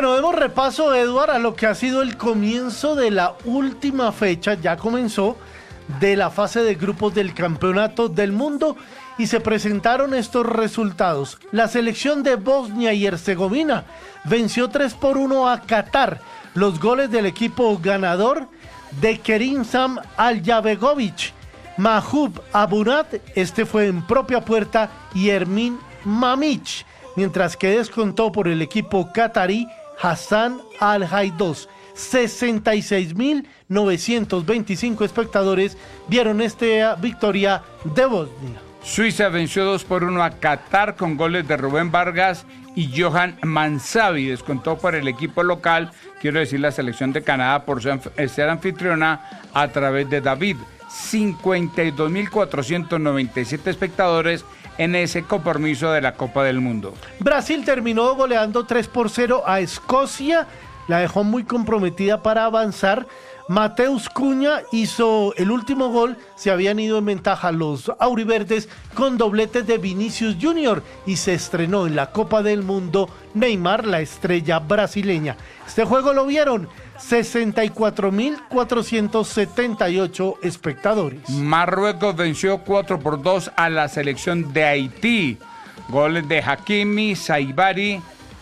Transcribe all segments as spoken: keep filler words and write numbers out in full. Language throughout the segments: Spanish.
Bueno, demos repaso, Eduard, a lo que ha sido el comienzo de la última fecha, ya comenzó, de la fase de grupos del Campeonato del Mundo y se presentaron estos resultados. La selección de Bosnia y Herzegovina venció tres por uno a Qatar. Los goles del equipo ganador de Kerimsam Aljabegovic, Mahub Abunat, este fue en propia puerta, y Ermin Mamic, mientras que descontó por el equipo catarí Hassan Al-Haidos. sesenta y seis mil novecientos veinticinco espectadores vieron esta victoria de Bosnia. Suiza venció dos por uno a Qatar con goles de Rubén Vargas y Johan Mansavi. Descontó por el equipo local, quiero decir la selección de Canadá, por ser anfitriona a través de David. cincuenta y dos mil cuatrocientos noventa y siete espectadores en ese compromiso de la Copa del Mundo. Brasil terminó goleando tres por cero a Escocia, la dejó muy comprometida para avanzar. Mateus Cunha hizo el último gol, se habían ido en ventaja los auriverdes con dobletes de Vinicius Junior y se estrenó en la Copa del Mundo Neymar, la estrella brasileña. Este juego lo vieron sesenta y cuatro mil cuatrocientos setenta y ocho espectadores. Marruecos venció cuatro por dos a la selección de Haití. Goles de Hakimi, Saibari,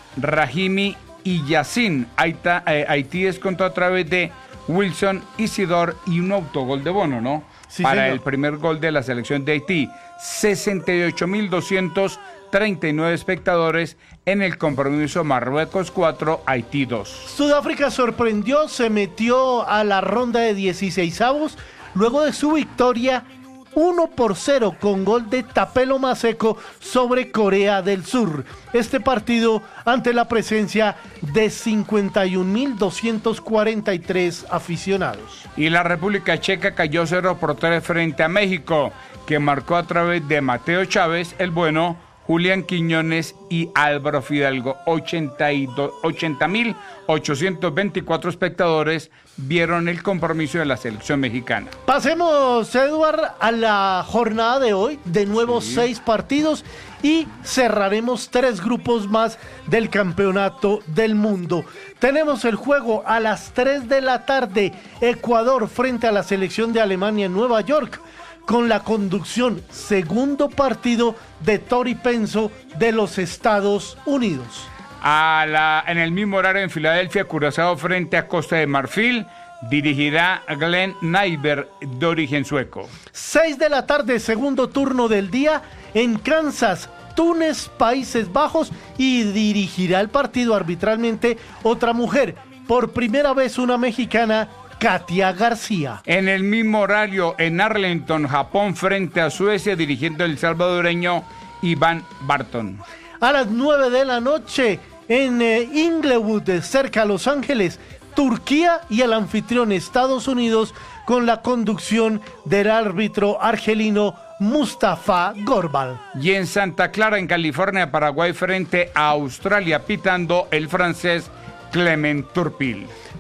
Rahimi y Yassin. Haití descontó a través de Wilson Isidor y un autogol de Bono, ¿no? Sí, para señor. El primer gol de la selección de Haití. sesenta y ocho mil doscientos treinta y nueve espectadores en el compromiso Marruecos cuatro, Haití dos. Sudáfrica sorprendió, se metió a la ronda de dieciseisavos luego de su victoria uno por cero con gol de Tapelo Maseko sobre Corea del Sur. Este partido ante la presencia de cincuenta y un mil doscientos cuarenta y tres aficionados. Y la República Checa cayó cero por tres frente a México, que marcó a través de Mateo Chávez, el bueno, Julián Quiñones y Álvaro Fidalgo. ochenta mil ochocientos veinticuatro espectadores vieron el compromiso de la selección mexicana. Pasemos, Eduard, a la jornada de hoy. De nuevo sí. seis partidos y cerraremos tres grupos más del Campeonato del Mundo. Tenemos el juego a las tres de la tarde. Ecuador frente a la selección de Alemania en Nueva York, con la conducción, segundo partido de Tori Penso de los Estados Unidos. A la, en el mismo horario en Filadelfia, Curazao frente a Costa de Marfil, dirigirá Glenn Nyberg, de origen sueco. seis de la tarde, segundo turno del día, en Kansas, Túnez, Países Bajos, y dirigirá el partido arbitralmente otra mujer, por primera vez una mexicana, Katia García. En el mismo horario, en Arlington, Japón, frente a Suecia, dirigiendo el salvadoreño Iván Barton. A las nueve de la noche, en eh, Inglewood, cerca de Los Ángeles, Turquía y el anfitrión Estados Unidos, con la conducción del árbitro argelino Mustafa Gorbal. Y en Santa Clara, en California, Paraguay, frente a Australia, pitando el francés Clement Turpin.